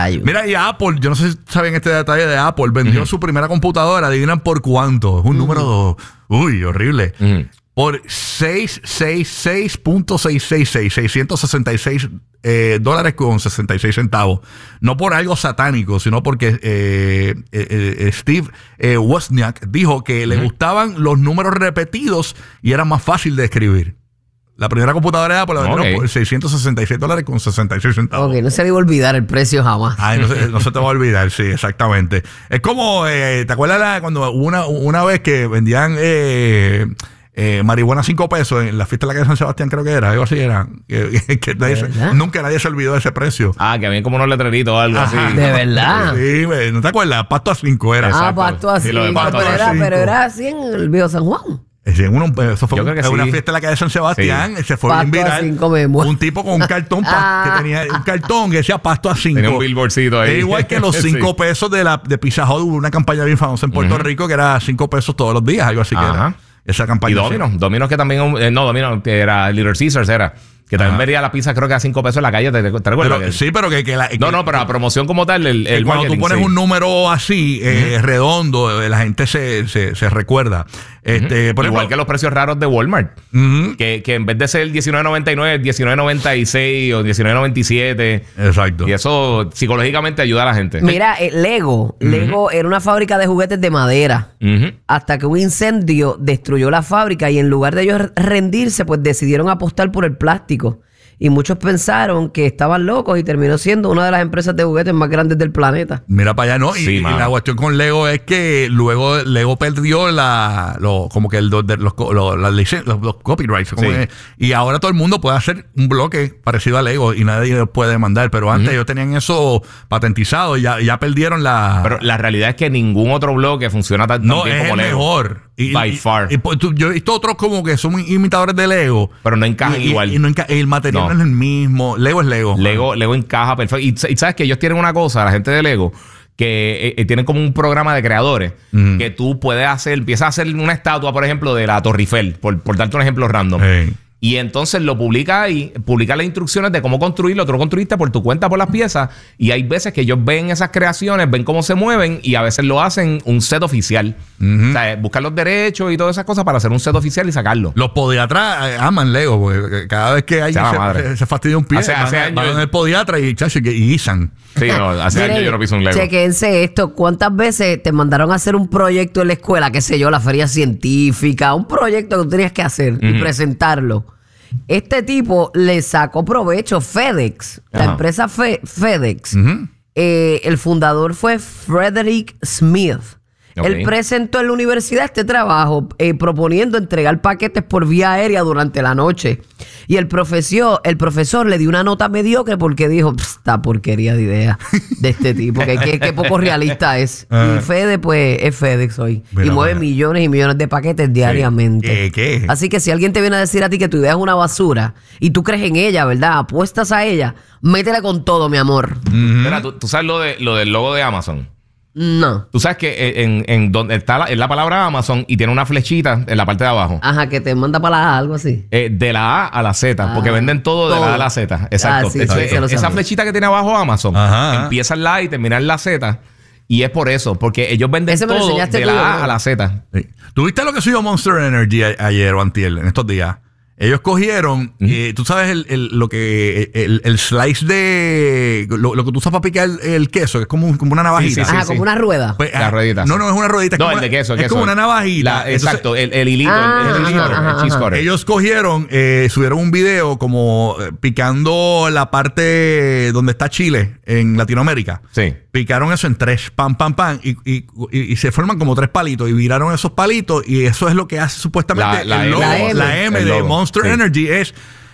rayo. Mira, y Apple, yo no sé si saben este detalle de Apple, vendió su primera computadora, adivinan por cuánto. Es un número, horrible. Por $666 dólares con 66 centavos. No por algo satánico, sino porque Steve Wozniak dijo que le gustaban los números repetidos y era más fácil de escribir. La primera computadora de Apple la vendieron por $666 con 66 centavos. Ok, no se le iba a olvidar el precio jamás. Ay, no se te va a olvidar, sí, exactamente. Es como, ¿te acuerdas cuando una vez que vendían marihuana a 5 pesos en la fiesta de la calle San Sebastián, creo que era, algo así era, que nunca nadie se olvidó de ese precio. Que había como unos letreritos o algo así. De verdad. Sí, ¿no te acuerdas? Pasto a 5 era. Pasto a 5. Pero era así en el Viejo San Juan. Eso fue una fiesta en la calle San Sebastián. Se fue bien viral. Un tipo con un cartón que tenía un cartón que decía Pasto a 5. Tenía un billboardcito ahí. Igual que los 5 pesos de Pizza Hut, hubo una campaña bien famosa en Puerto Rico que era 5 pesos todos los días, algo así que era esa campaña. Y Domino's que también, Domino's que era Little Caesars era. Que también vendía la pizza, creo que a 5 pesos en la calle. ¿Te recuerdas? Sí, pero que pero la promoción como tal, el cuando tú pones un número así, redondo, la gente se recuerda. Igual que los precios raros de Walmart. Que en vez de ser $19.99, $19.96 o $19.97. Exacto. Y eso psicológicamente ayuda a la gente. Mira, Lego era una fábrica de juguetes de madera. Hasta que un incendio destruyó la fábrica y en lugar de ellos rendirse, pues decidieron apostar por el plástico. Y muchos pensaron que estaban locos y terminó siendo una de las empresas de juguetes más grandes del planeta. Mira para allá, ¿no? Y la cuestión con Lego es que luego Lego perdió los copyrights. Y ahora todo el mundo puede hacer un bloque parecido a Lego y nadie lo puede demandar. Pero antes ellos tenían eso patentizado y ya perdieron la... Pero la realidad es que ningún otro bloque funciona tan bien como Lego. Mejor. By far. Yo he visto otros como que son imitadores de Lego. Pero no encajan igual. El material no es el mismo. Lego es Lego. Lego encaja perfecto. Y sabes que ellos tienen una cosa, la gente de Lego, que tienen como un programa de creadores que tú puedes empiezas a hacer una estatua, por ejemplo, de la Torre Eiffel, por darte un ejemplo random. Y entonces lo publica ahí, publica las instrucciones de cómo construirlo. Tú lo construiste por tu cuenta, por las piezas. Y hay veces que ellos ven esas creaciones, ven cómo se mueven y a veces lo hacen un set oficial. O sea, buscan los derechos y todas esas cosas para hacer un set oficial y sacarlo. Los podiatras aman Lego, porque cada vez que hay se fastidia un pie, van en el podiatra y guisan. Sí, hace años yo no piso un Lego. Chequense esto. ¿Cuántas veces te mandaron a hacer un proyecto en la escuela? Qué sé yo, la feria científica. Un proyecto que tú tenías que hacer y presentarlo. Este tipo le sacó provecho. FedEx, la empresa FedEx. El fundador fue Frederick Smith. Él presentó en la universidad este trabajo proponiendo entregar paquetes por vía aérea durante la noche. Y el profesor le dio una nota mediocre porque dijo, esta porquería de idea de este tipo, que poco realista es. Y FedEx, pues, es FedEx hoy. Y mueve millones y millones de paquetes diariamente. ¿Qué? Así que si alguien te viene a decir a ti que tu idea es una basura y tú crees en ella, ¿verdad? Apuestas a ella, métele con todo, mi amor. Mira, ¿tú sabes lo del logo de Amazon? No. Tú sabes que en donde está la palabra Amazon y tiene una flechita en la parte de abajo. Ajá, que te manda para la A, algo así. De la A a la Z, porque venden todo de la A a la Z. Exacto. Sí, esa flechita que tiene abajo Amazon empieza en la A y termina en la Z. Y es por eso, porque ellos venden todo de la A a la Z. ¿Tuviste lo que subió Monster Energy ayer o antier, en estos días? Ellos cogieron, tú sabes, el slice de... Lo que tú usas para picar el queso, que es como una navajita. Sí, como una rueda. Pues, la ruedita. No es una ruedita. No, el de queso. Es como una navajita. Exacto, el hilito. El cheese cutter. Ellos cogieron, subieron un video como picando la parte donde está Chile, en Latinoamérica. Sí. Picaron eso en 3, pam, y se forman como 3 palitos y viraron esos palitos y eso es lo que hace supuestamente la M de Monster Energy es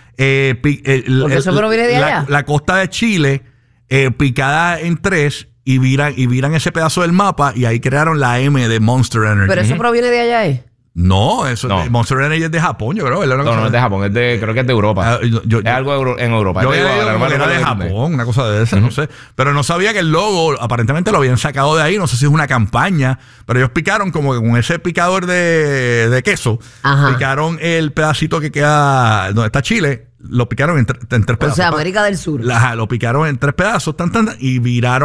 porque eso proviene de allá. La costa de Chile picada en 3 y viran ese pedazo del mapa y ahí crearon la M de Monster Energy. Pero eso proviene de allá, No, eso Monster Energy es de Japón, yo creo. No es de Japón, creo que es de Europa. Es algo en Europa. Yo era de Japón, una cosa de esa, no sé. Pero no sabía que el logo aparentemente lo habían sacado de ahí. No sé si es una campaña, pero ellos picaron como que con ese picador de queso. Picaron el pedacito que queda donde está Chile. Lo picaron en 3 pedazos. O sea, América del Sur. Lo picaron en 3 pedazos y viraron